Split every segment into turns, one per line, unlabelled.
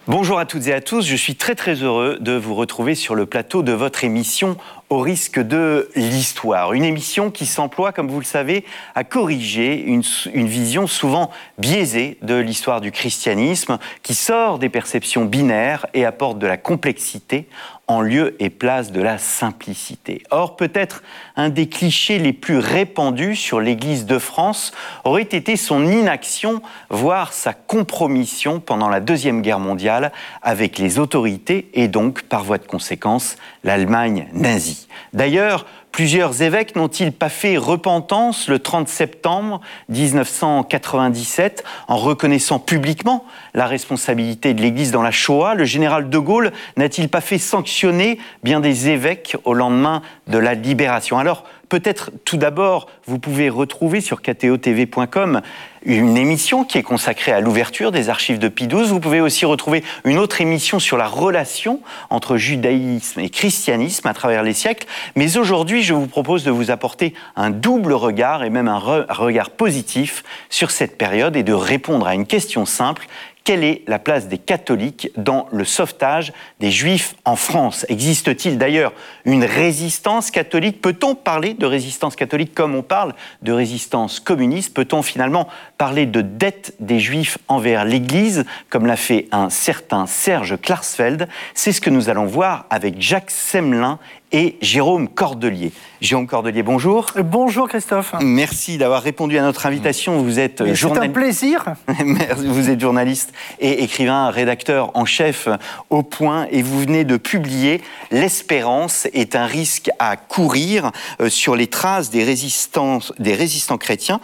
Bonjour à toutes et à tous, je suis très heureux de vous retrouver sur le plateau de votre émission Au risque de l'histoire. Une émission qui s'emploie, comme vous le savez, à corriger une vision souvent biaisée de l'histoire du christianisme, qui sort des perceptions binaires et apporte de la complexité en lieu et place de la simplicité. Or, peut-être un des clichés les plus répandus sur l'Église de France aurait été son inaction, voire sa compromission pendant la Deuxième Guerre mondiale avec les autorités et donc, par voie de conséquence, l'Allemagne nazie. D'ailleurs, plusieurs évêques n'ont-ils pas fait repentance le 30 septembre 1997 en reconnaissant publiquement la responsabilité de l'Église dans la Shoah? Le général de Gaulle n'a-t-il pas fait sanctionner bien des évêques au lendemain de la libération? Alors, peut-être tout d'abord, vous pouvez retrouver sur ktotv.com une émission qui est consacrée à l'ouverture des archives de Pie XII. Vous pouvez aussi retrouver une autre émission sur la relation entre judaïsme et christianisme à travers les siècles. Mais aujourd'hui, je vous propose de vous apporter un double regard et même un regard positif sur cette période et de répondre à une question simple. Quelle est la place des catholiques dans le sauvetage des juifs en France? Existe-t-il d'ailleurs une résistance catholique? Peut-on parler de résistance catholique comme on parle de résistance communiste? Peut-on finalement parler de dette des juifs envers l'Église, comme l'a fait un certain Serge Klarsfeld? C'est ce que nous allons voir avec Jacques Semelin et Jérôme Cordelier. Jérôme Cordelier, bonjour.
Bonjour Christophe.
Merci d'avoir répondu à notre invitation. Vous êtes
journaliste. C'est un plaisir.
Vous êtes journaliste et écrivain, rédacteur en chef au Point, et vous venez de publier « L'espérance est un risque à courir » sur les traces des résistants chrétiens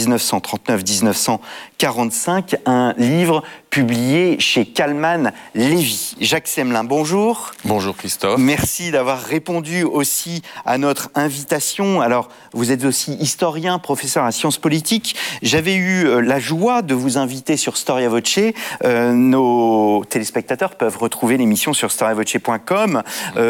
1939-1945, un livre publié chez Calman Lévy. Jacques Semelin, bonjour.
Bonjour Christophe.
Merci d'avoir répondu aussi à notre invitation. Alors, vous êtes aussi historien, professeur à sciences politiques. J'avais eu la joie de vous inviter sur Storia Voce. Nos téléspectateurs peuvent retrouver l'émission sur storiavoce.com.